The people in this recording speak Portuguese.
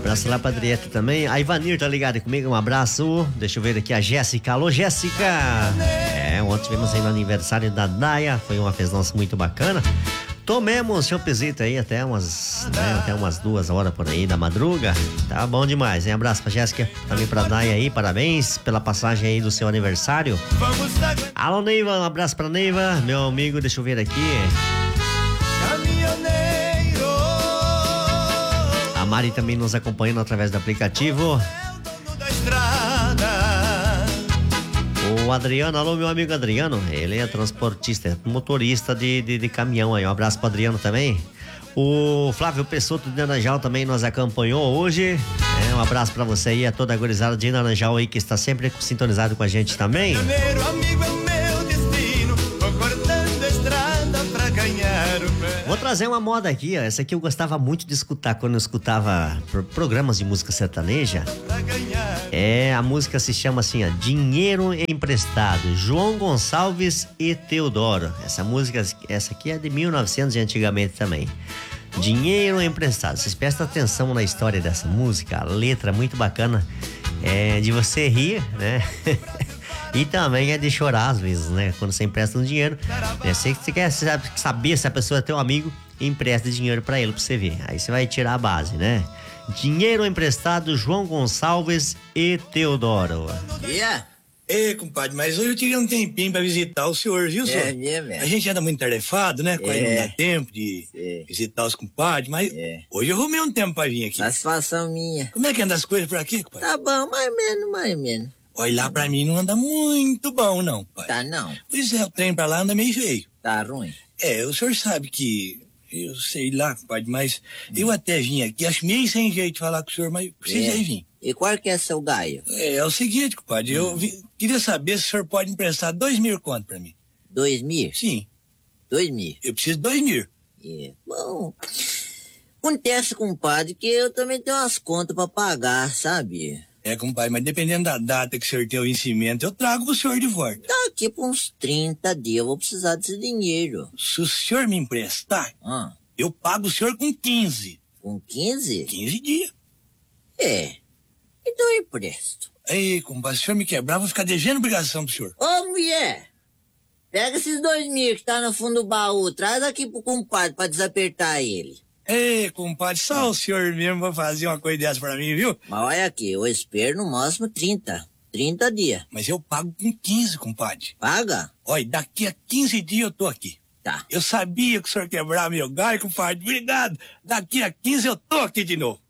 abraço lá pra Adrieta também. A Ivanir tá ligada comigo, um abraço. Deixa eu ver aqui a Jéssica. Alô, Jéssica! Ontem tivemos aí no aniversário da Daia, foi uma festança muito bacana. Tomemos choppzito aí até umas 2 horas por aí da madruga. Tá bom demais, hein? Abraço pra Jéssica, também pra Daia aí, parabéns pela passagem aí do seu aniversário. Alô, Neiva, um abraço pra Neiva, meu amigo, deixa eu ver aqui. A Mari também nos acompanhando através do aplicativo. O Adriano, alô, meu amigo Adriano, ele é transportista, é motorista de caminhão aí, um abraço pro Adriano também. O Flávio Pessoto de Naranjal também nos acompanhou hoje, um abraço pra você aí, a toda a gurizada de Naranjal aí que está sempre sintonizado com a gente também. Vou trazer uma moda aqui, ó. Essa aqui eu gostava muito de escutar quando eu escutava programas de música sertaneja. A música se chama assim, ó, Dinheiro Emprestado, João Gonçalves e Teodoro. Essa aqui é de 1900 de antigamente também. Dinheiro Emprestado. Vocês prestam atenção na história dessa música, a letra muito bacana, de você rir, né? E também é de chorar às vezes, né? Quando você empresta um dinheiro, né? Você quer saber se a pessoa é teu amigo, empresta dinheiro pra ele, pra você ver. Aí você vai tirar a base, né? Dinheiro Emprestado, João Gonçalves e Teodoro. Ei, compadre, mas hoje eu tirei um tempinho pra visitar o senhor, viu, senhor? A gente anda muito tarefado, né? Quase não dá tempo de visitar os compadres, mas hoje eu arrumei um tempo pra vir aqui. Satisfação minha. Como é que anda as coisas por aqui, compadre? Tá bom, mais ou menos. Olha, lá pra mim não anda muito bom, não, pai. Tá não? Pois é, o trem pra lá anda meio feio. Tá ruim? O senhor sabe que... Eu sei lá, compadre, mas eu até vim aqui, acho meio sem jeito de falar com o senhor, mas precisei vir. E qual que é seu gaio? É o seguinte, compadre, queria saber se o senhor pode emprestar 2.000 conto pra mim. 2.000? Sim. 2.000? Eu preciso de 2.000. Bom, acontece, compadre, que eu também tenho umas contas pra pagar, sabe? Compadre, mas dependendo da data que o senhor tem o vencimento, eu trago pro senhor de volta. Daqui por uns 30 dias eu vou precisar desse dinheiro. Se o senhor me emprestar, eu pago o senhor com 15. Com 15? 15 dias. Então eu empresto. Ei, compadre, se o senhor me quebrar, eu vou ficar devendo obrigação pro senhor. Ô, mulher, pega esses 2.000 que tá no fundo do baú, traz aqui pro compadre pra desapertar ele. Ei, compadre, só o senhor mesmo vai fazer uma coisa dessa pra mim, viu? Mas olha aqui, eu espero no máximo 30 dias. Mas eu pago com 15, compadre. Paga? Olha, daqui a 15 dias eu tô aqui. Tá. Eu sabia que o senhor quebrava meu galho, compadre. Obrigado. Daqui a 15 eu tô aqui de novo.